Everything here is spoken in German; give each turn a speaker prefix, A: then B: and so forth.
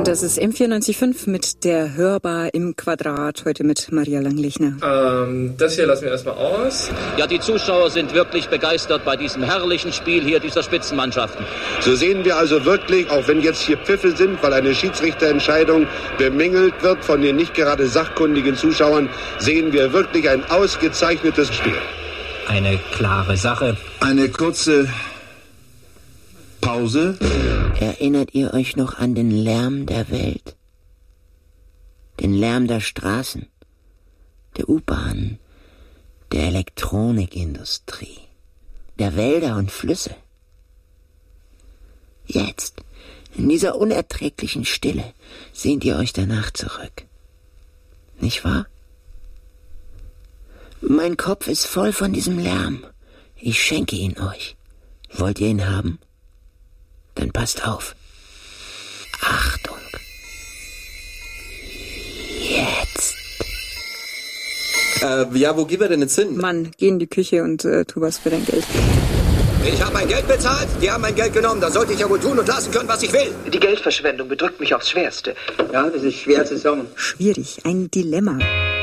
A: Das ist M94.5 mit der Hörbar im Quadrat, heute mit Maria Langlechner.
B: Das hier lassen wir erstmal aus.
C: Ja, die Zuschauer sind wirklich begeistert bei diesem herrlichen Spiel hier dieser Spitzenmannschaften.
D: So sehen wir also wirklich, auch wenn jetzt hier Pfiffe sind, weil eine Schiedsrichterentscheidung bemängelt wird von den nicht gerade sachkundigen Zuschauern, sehen wir wirklich ein ausgezeichnetes Spiel.
E: Eine klare Sache.
F: Eine kurze Pause.
G: Erinnert ihr euch noch an den Lärm der Welt? Den Lärm der Straßen, der U-Bahn, der Elektronikindustrie, der Wälder und Flüsse? Jetzt, in dieser unerträglichen Stille, sehnt ihr euch danach zurück. Nicht wahr? Mein Kopf ist voll von diesem Lärm. Ich schenke ihn euch. Wollt ihr ihn haben? Dann passt auf. Achtung. Jetzt.
H: Ja, wo gehen wir denn jetzt hin?
A: Mann, geh in die Küche und tu was für dein Geld.
I: Ich habe mein Geld bezahlt, die haben mein Geld genommen. Da sollte ich ja wohl tun und lassen können, was ich will.
J: Die Geldverschwendung bedrückt mich aufs Schwerste.
K: Ja, das ist schwer zu sagen.
A: Schwierig, ein Dilemma.